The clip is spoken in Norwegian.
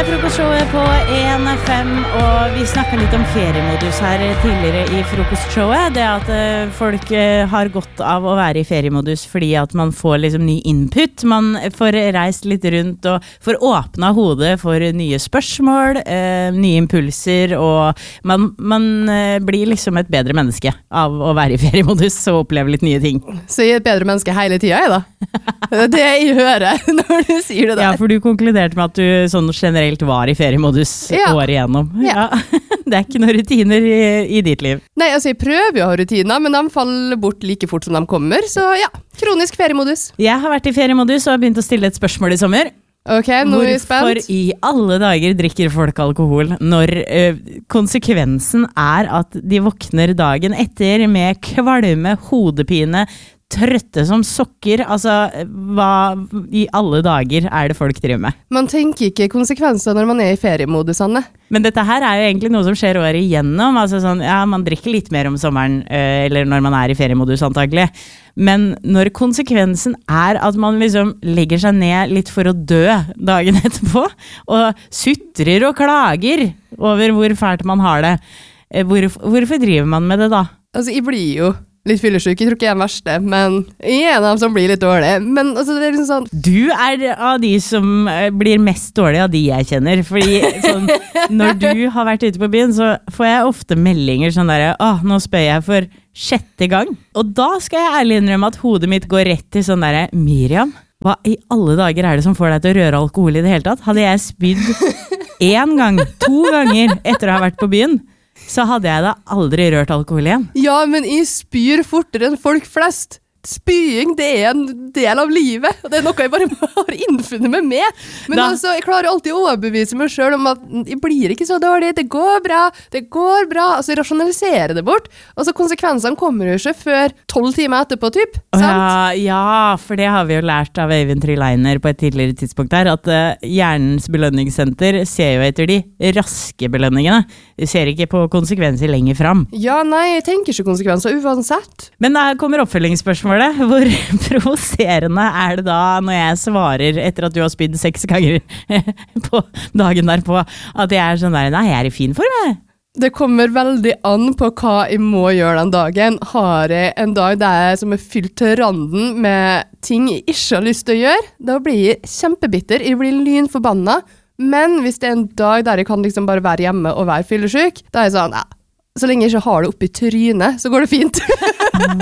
Frokostshowet på 1FM, og vi snakket litt om feriemodus her tidligere i frokostshowet. Det at folk har godt av å være i feriemodus fordi at man får liksom ny input. Man får reist litt rundt og får åpna hodet for nye spørsmål, nye impulser, og man blir liksom et bedre menneske av å være i feriemodus og oppleve litt nye ting. Så jeg er et bedre menneske hele tiden, jeg da. Det er jeg hører når du sier det der. Ja, for du konkluderte med at du sånn generelt var i feriemodus året igjennom. Ja. Det er ikke noen rutiner i ditt liv. Nei, altså jeg prøver jo å ha rutiner, men de faller bort like fort som de kommer, så ja, kronisk feriemodus. Jeg har vært i feriemodus og har begynt å stille et spørsmål i sommer. Ok, nå er jeg spent. Hvorfor i alle dager drikker folk alkohol når konsekvensen er at de våkner dagen etter med kvalme, hodepine, trøtte som sokker? Altså, hva i alle dager er det folk driver med? Man tenker ikke konsekvenser når man er i feriemodus, Anne. Men dette her er jo egentlig noe som skjer året igjennom. Altså sånn, ja, man drikker litt mer om sommeren, eller når man er i feriemodus antagelig. Men når konsekvensen er at man liksom legger seg ned litt for å dø dagen etterpå, og sutrer og klager over hvor fælt man har det, hvorfor driver man med det da? Altså, jeg blir jo litt fyllesyk, jeg tror ikke jeg er den verste, men jeg er en av dem som blir litt dårlig. Men altså, det er liksom sånn... Du er av de som blir mest dårlig av de jeg kjenner, fordi sånn, når du har vært ute på byen, så får jeg ofte meldinger sånn der, nå spør jeg for 6. gang. Og da skal jeg ærlig innrømme at hodet mitt går rett til sånn der, Miriam, hva i alle dager er det som får deg til å røre alkohol i det hele tatt? Hadde jeg spydd 1 gang, 2 ganger etter å ha vært på byen, så hadde jeg da aldri rørt alkohol igjen. Ja, men jeg spyr fortere enn folk flest. Spying, det er en del av livet, og det er noe jeg bare har innfunnet meg med. Men altså, jeg klarer alltid å overbevise meg selv om at jeg blir ikke så dårlig, det går bra. Altså, jeg rasjonaliserer det bort. Altså, konsekvensene kommer jo ikke før 12 timer etterpå, typ. Sant? Ja, for det har vi jo lært av Eivind Tryleiner på et tidligere tidspunkt her, at hjernens belønningssenter ser jo etter de raske belønningene. De ser ikke på konsekvenser lenger fram. Ja, nei, jeg tenker ikke konsekvenser uansett. Men da kommer oppfølgingsspørsmål. Hvor provoserende er det da når jeg svarer etter at du har spydd 6 ganger på dagen derpå, at jeg er sånn der, nei, jeg er i fin form, jeg. Det kommer veldig an på hva jeg må gjøre den dagen. Har jeg en dag der jeg som er fylt til randen med ting jeg ikke har lyst til å gjøre, da blir jeg kjempebitter, jeg blir lynforbannet. Men hvis det er en dag der jeg kan liksom bare være hjemme og være fyllesyk, da er jeg sånn, så lenge jeg ikke har det oppi trynet, så går det fint.